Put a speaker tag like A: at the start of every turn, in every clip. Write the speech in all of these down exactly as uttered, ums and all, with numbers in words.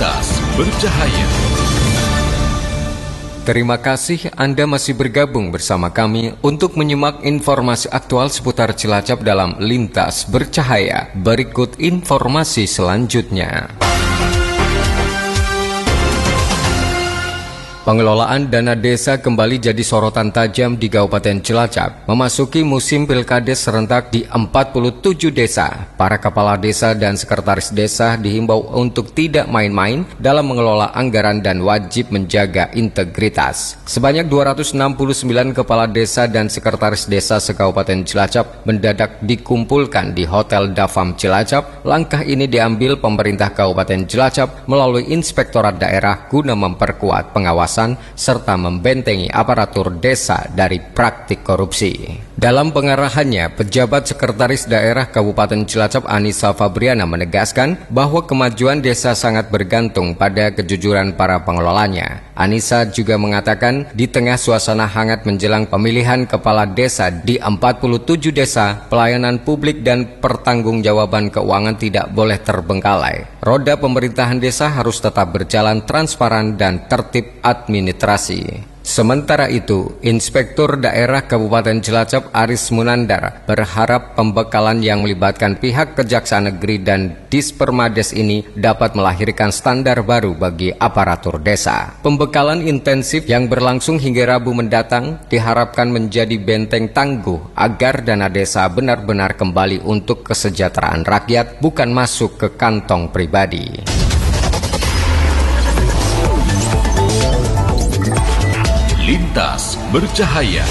A: Lintas Bercahaya.
B: Terima kasih Anda masih bergabung bersama kami untuk menyimak informasi aktual seputar Cilacap dalam Lintas Bercahaya. Berikut informasi selanjutnya. Pengelolaan dana desa kembali jadi sorotan tajam di Kabupaten Cilacap. Memasuki musim pilkades serentak di empat puluh tujuh desa, para kepala desa dan sekretaris desa dihimbau untuk tidak main-main dalam mengelola anggaran dan wajib menjaga integritas. Sebanyak dua ratus enam puluh sembilan kepala desa dan sekretaris desa se-Kabupaten Cilacap mendadak dikumpulkan di Hotel Dafam Cilacap. Langkah ini diambil pemerintah Kabupaten Cilacap melalui Inspektorat Daerah guna memperkuat pengawasan serta membentengi aparatur desa dari praktik korupsi. Dalam pengarahannya, pejabat sekretaris daerah Kabupaten Cilacap Anissa Fabriana menegaskan bahwa kemajuan desa sangat bergantung pada kejujuran para pengelolanya. Anissa juga mengatakan di tengah suasana hangat menjelang pemilihan kepala desa di empat puluh tujuh desa, pelayanan publik dan pertanggungjawaban keuangan tidak boleh terbengkalai. Roda pemerintahan desa harus tetap berjalan transparan dan tertib administrasi. Sementara itu, Inspektur Daerah Kabupaten Cilacap Aris Munandar berharap pembekalan yang melibatkan pihak Kejaksaan Negeri dan Dispermades ini dapat melahirkan standar baru bagi aparatur desa. Pembekalan intensif yang berlangsung hingga Rabu mendatang diharapkan menjadi benteng tangguh agar dana desa benar-benar kembali untuk kesejahteraan rakyat, bukan masuk ke kantong pribadi.
A: Lintas Bercahaya.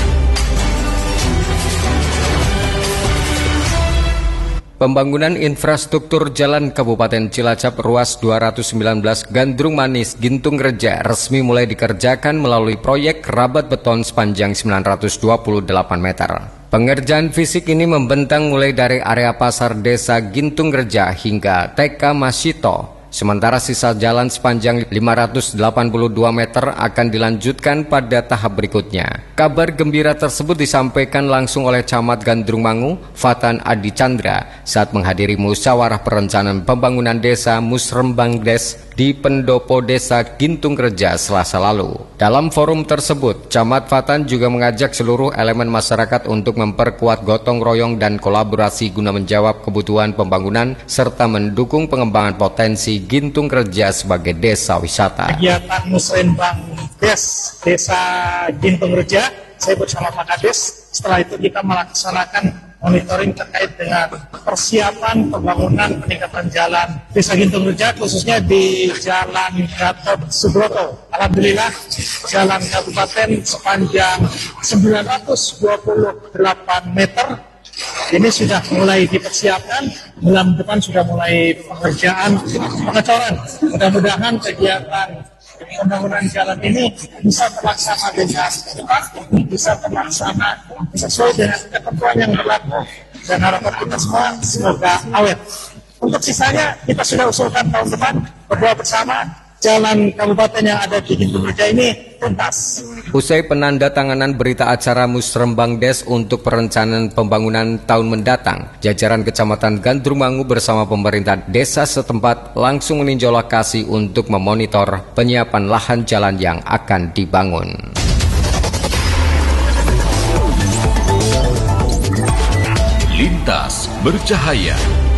B: Pembangunan infrastruktur jalan Kabupaten Cilacap ruas dua ratus sembilan belas Gandrung Manis Gintung Reja resmi mulai dikerjakan melalui proyek rabat beton sepanjang sembilan ratus dua puluh delapan meter. Pengerjaan fisik ini membentang mulai dari area pasar desa Gintung Reja hingga T K Masito. Sementara sisa jalan sepanjang lima ratus delapan puluh dua meter akan dilanjutkan pada tahap berikutnya. Kabar gembira tersebut disampaikan langsung oleh Camat Gandrung Mangu, Fatan Adi Chandra, saat menghadiri musyawarah perencanaan pembangunan desa Musrembang Des di Pendopo Desa Gintung Reja Selasa lalu. Dalam forum tersebut, Camat Fatan juga mengajak seluruh elemen masyarakat untuk memperkuat gotong royong dan kolaborasi guna menjawab kebutuhan pembangunan serta mendukung pengembangan potensi Gintung Reja sebagai desa wisata.
C: Kegiatan Musrembang Des Desa Gintung Reja, saya bersama Pak Kades. Setelah itu kita melaksanakan monitoring terkait dengan persiapan pembangunan peningkatan jalan Desa Gintung Reja, khususnya di Jalan Gatot Subroto. Alhamdulillah, jalan kabupaten sepanjang sembilan ratus dua puluh delapan meter ini sudah mulai dipersiapkan. Bulan depan sudah mulai pengerjaan pengecoran. Mudah-mudahan kegiatan pembangunan jalan ini bisa terlaksana dengan cepat, bisa terlaksana sesuai dengan ketentuan yang berlaku, dan harapan kita semua semoga awet. Untuk sisanya kita sudah usulkan tahun depan berdoa bersama jalan kabupaten yang ada di Gintung Reja ini tuntas.
B: Usai penandatanganan berita acara Musrembang Des untuk perencanaan pembangunan tahun mendatang, jajaran Kecamatan Gandrung Mangu bersama pemerintah desa setempat langsung meninjau lokasi untuk memonitor penyiapan lahan jalan yang akan dibangun.
A: Lintas Bercahaya.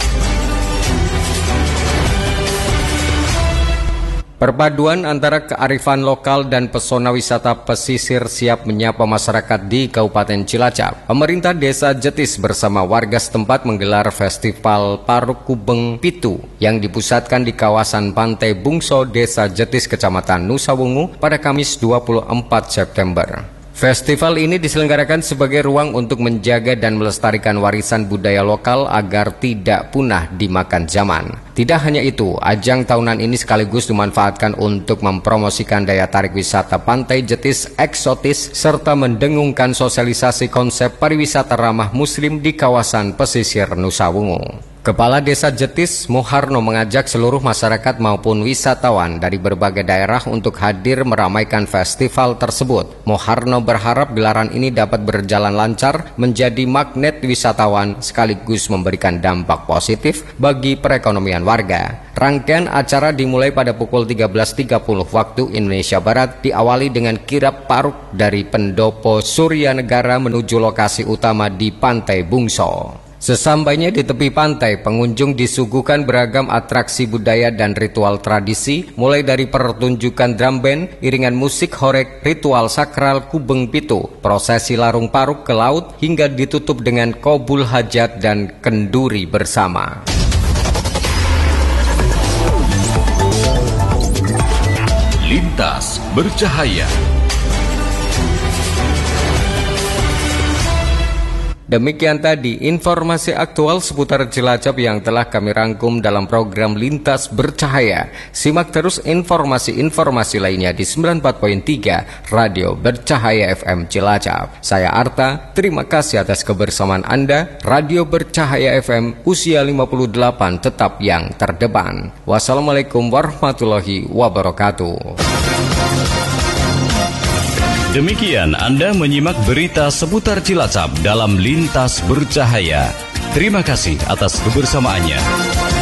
B: Perpaduan antara kearifan lokal dan pesona wisata pesisir siap menyapa masyarakat di Kabupaten Cilacap. Pemerintah Desa Jetis bersama warga setempat menggelar Festival Paruk Kubeng Pitu yang dipusatkan di kawasan Pantai Bungso Desa Jetis Kecamatan Nusa Wungu pada Kamis dua puluh empat September. Festival ini diselenggarakan sebagai ruang untuk menjaga dan melestarikan warisan budaya lokal agar tidak punah dimakan zaman. Tidak hanya itu, ajang tahunan ini sekaligus dimanfaatkan untuk mempromosikan daya tarik wisata pantai Jetis eksotis serta mendengungkan sosialisasi konsep pariwisata ramah muslim di kawasan pesisir Nusa Wungu. Kepala Desa Jetis, Muharno, mengajak seluruh masyarakat maupun wisatawan dari berbagai daerah untuk hadir meramaikan festival tersebut. Muharno berharap gelaran ini dapat berjalan lancar, menjadi magnet wisatawan sekaligus memberikan dampak positif bagi perekonomian warga. Rangkaian acara dimulai pada pukul tiga belas tiga puluh waktu Indonesia Barat, diawali dengan kirap paruk dari Pendopo Surya Negara menuju lokasi utama di Pantai Bungso. Sesampainya di tepi pantai, pengunjung disuguhkan beragam atraksi budaya dan ritual tradisi, mulai dari pertunjukan drum band, iringan musik horek, ritual sakral kubeng pitu, prosesi larung paruk ke laut, hingga ditutup dengan kobul hajat dan kenduri bersama.
A: Lintas Bercahaya.
B: Demikian tadi informasi aktual seputar Cilacap yang telah kami rangkum dalam program Lintas Bercahaya. Simak terus informasi-informasi lainnya di sembilan puluh empat koma tiga Radio Bercahaya F M Cilacap. Saya Arta, terima kasih atas kebersamaan Anda. Radio Bercahaya F M usia lima puluh delapan tetap yang terdepan. Wassalamualaikum warahmatullahi wabarakatuh.
D: Demikian Anda menyimak berita seputar Cilacap dalam Lintas Bercahaya. Terima kasih atas kebersamaannya.